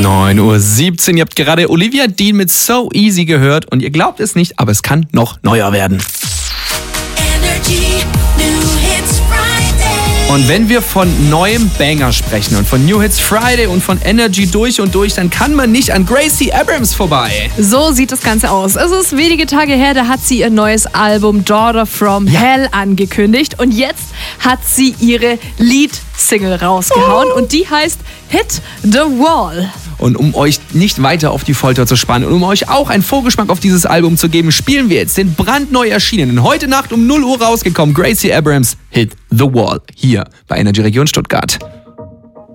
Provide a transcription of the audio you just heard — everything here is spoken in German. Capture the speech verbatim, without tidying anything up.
neun Uhr siebzehn, ihr habt gerade Olivia Dean mit So Easy gehört und ihr glaubt es nicht, aber es kann noch neuer werden. Energy New Hits Friday. Und wenn wir von neuem Banger sprechen und von New Hits Friday und von Energy durch und durch, dann kann man nicht an Gracie Abrams vorbei. So sieht das Ganze aus. Es ist wenige Tage her, da hat sie ihr neues Album Daughter from Ja. Hell angekündigt und jetzt hat sie ihre Lead-Single rausgehauen Oh. und die heißt Hit the Wall. Und um euch nicht weiter auf die Folter zu spannen und um euch auch einen Vorgeschmack auf dieses Album zu geben, spielen wir jetzt den brandneu erschienenen, heute Nacht um null Uhr rausgekommen, Gracie Abrams Hit the Wall, hier bei Energy Region Stuttgart.